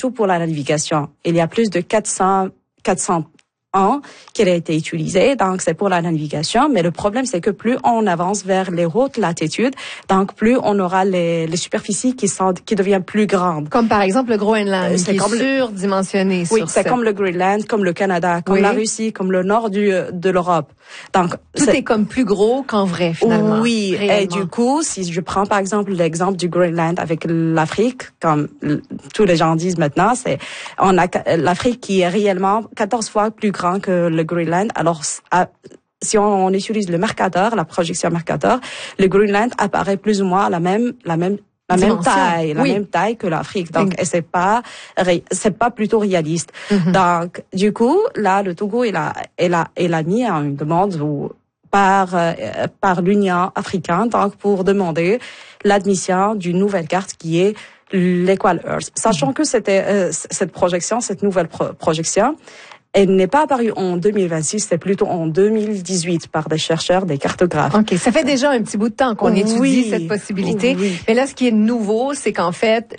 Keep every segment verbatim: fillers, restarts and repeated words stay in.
surtout pour la navigation. Il y a plus de quatre cents, quatre cents ans qu'elle a été utilisée, donc c'est pour la navigation, mais le problème c'est que plus on avance vers les hautes latitudes, donc plus on aura les, les superficies qui sont qui deviennent plus grandes. Comme par exemple le Groenland, euh, c'est qui comme est surdimensionné. Oui, sur c'est cette... comme le Groenland, comme le Canada, comme oui. la Russie, comme le nord du de l'Europe. Donc tout est... est comme plus gros qu'en vrai finalement. Oui, réellement. Et du coup, si je prends par exemple l'exemple du Groenland avec l'Afrique, comme tous les gens disent maintenant, c'est on a l'Afrique qui est réellement quatorze fois plus grand que le Groenland. Alors, à, si on, on utilise le Mercator, la projection Mercator, le Groenland apparaît plus ou moins la même, la même, la Dimension. même taille, la oui. même taille que l'Afrique. Donc, oui. et c'est pas, c'est pas plutôt réaliste. Mm-hmm. Donc, du coup, là, le Togo, il a, il a, il a mis une demande où, par, euh, par l'Union africaine, donc, pour demander l'admission d'une nouvelle carte qui est l'Equal Earth. Sachant mm-hmm. que c'était, euh, cette projection, cette nouvelle pro- projection, elle n'est pas apparue en deux mille vingt-six, c'est plutôt en deux mille dix-huit par des chercheurs, des cartographes. OK, ça fait déjà un petit bout de temps qu'on oui, étudie cette possibilité. Oui. Mais là, ce qui est nouveau, c'est qu'en fait,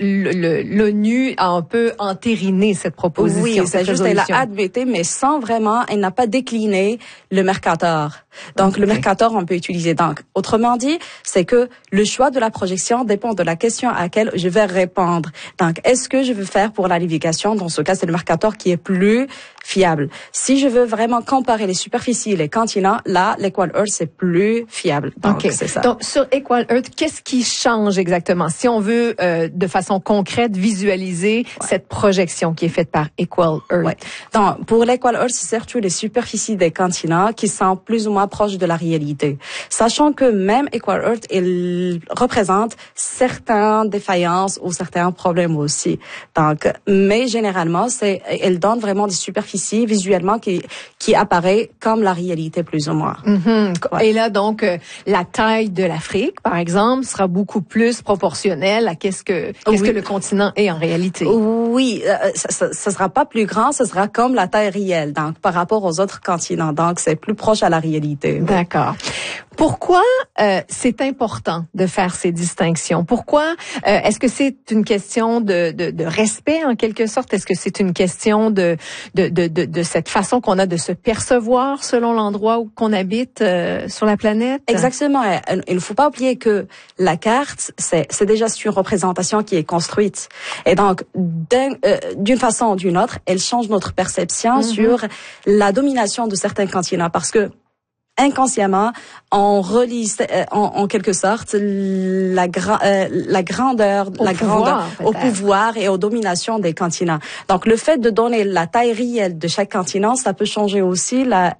l'ONU a un peu entériné cette proposition. Oui, c'est juste qu'elle a admetté, mais sans vraiment, elle n'a pas décliné le Mercator. Donc, okay. le Mercator, on peut utiliser. Donc, autrement dit, c'est que le choix de la projection dépend de la question à laquelle je vais répondre. Donc, est-ce que je veux faire pour la navigation? Dans ce cas, c'est le Mercator qui est plus fiable. Si je veux vraiment comparer les superficies et les continents, là, l'Equal Earth, c'est plus fiable. Donc, okay. c'est ça. Donc, sur Equal Earth, qu'est-ce qui change exactement? Si on veut, euh, de façon concrète, visualiser ouais. cette projection qui est faite par Equal Earth. Ouais. Donc, pour l'Equal Earth, c'est surtout les superficies des continents qui sont plus ou moins proches de la réalité. Sachant que même Equal Earth, il représente certaines défaillances ou certains problèmes aussi. Donc, mais généralement, c'est, elle donne vraiment des superficies visuellement qui qui apparaît comme la réalité plus ou moins. Mm-hmm. Ouais. Et là donc euh, la taille de l'Afrique par exemple sera beaucoup plus proportionnelle à qu'est-ce que qu'est-ce oui. que le continent est en réalité. Oui, euh, ça, ça, ça sera pas plus grand, ça sera comme la taille réelle donc par rapport aux autres continents. Donc c'est plus proche à la réalité. D'accord. Pourquoi euh, c'est important de faire ces distinctions? Pourquoi euh, est-ce que c'est une question de, de, de respect en quelque sorte? Est-ce que c'est une question de de, de, de, de cette façon qu'on a de se percevoir selon l'endroit où qu'on habite euh, sur la planète? Exactement. Il ne faut pas oublier que la carte, c'est, c'est déjà une représentation qui est construite. Et donc, d'un, euh, d'une façon ou d'une autre, elle change notre perception mm-hmm. sur la domination de certains continents parce que inconsciemment, on relie en, en quelque sorte la, gra, euh, la grandeur, au la pouvoir, grandeur au pouvoir et aux dominations des continents. Donc, le fait de donner la taille réelle de chaque continent, ça peut changer aussi la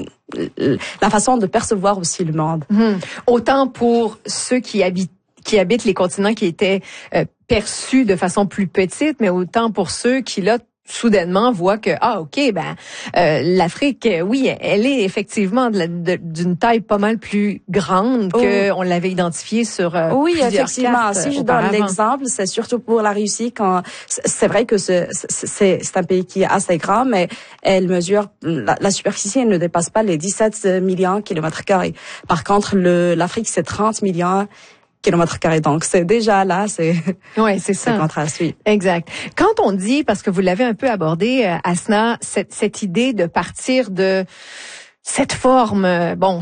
la façon de percevoir aussi le monde. Mmh. Autant pour ceux qui habitent qui habitent les continents qui étaient euh, perçus de façon plus petite, mais autant pour ceux qui là soudainement voit que ah ok ben euh, l'Afrique oui elle est effectivement de la, de, d'une taille pas mal plus grande que oh. on l'avait identifié sur euh, oui plusieurs effectivement cartes si je auparavant. donne l'exemple c'est surtout pour la Russie quand c'est vrai que c'est c'est, c'est un pays qui est assez grand mais elle mesure la, la superficie elle ne dépasse pas les dix-sept millions de kilomètres carrés. Par contre le l'Afrique c'est trente millions kilomètres carrés. Donc, c'est déjà là, c'est, ouais, c'est ça. Le contraste, oui. Exact. Quand on dit, parce que vous l'avez un peu abordé, euh, Asna, cette, cette idée de partir de cette forme, euh, bon,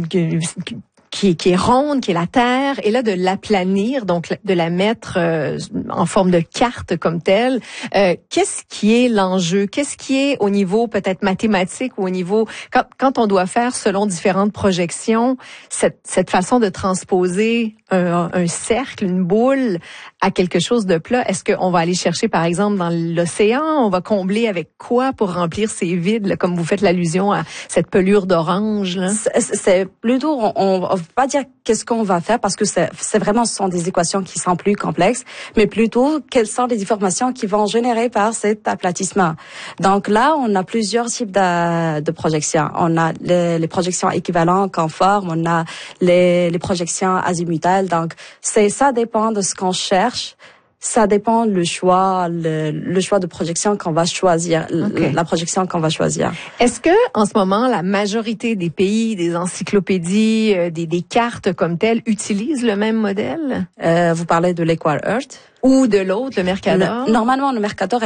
qui, qui est ronde, qui est la Terre, et là de l'aplanir, donc de la mettre euh, en forme de carte comme telle. Euh, qu'est-ce qui est l'enjeu? Qu'est-ce qui est au niveau peut-être mathématique ou au niveau quand, quand on doit faire selon différentes projections cette, cette façon de transposer un, un cercle, une boule à quelque chose de plat? Est-ce qu'on va aller chercher par exemple dans l'océan? On va combler avec quoi pour remplir ces vides, là, comme vous faites l'allusion à cette pelure d'orange? Là? C'est, c'est plutôt on, on pas dire qu'est-ce qu'on va faire parce que c'est, c'est vraiment ce sont des équations qui sont plus complexes, mais plutôt quelles sont les informations qui vont générer par cet aplatissement. Donc là, on a plusieurs types de, de projections. On a les, les projections équivalentes conformes, on a les, les projections azimutales. Donc c'est ça dépend de ce qu'on cherche. Ça dépend le choix, le, le choix de projection qu'on va choisir, okay. la projection qu'on va choisir. Est-ce que en ce moment la majorité des pays, des encyclopédies, euh, des, des cartes comme telles utilisent le même modèle? Euh, vous parlez de l'Equal Earth ou de l'autre, le Mercator? Le, normalement, le Mercator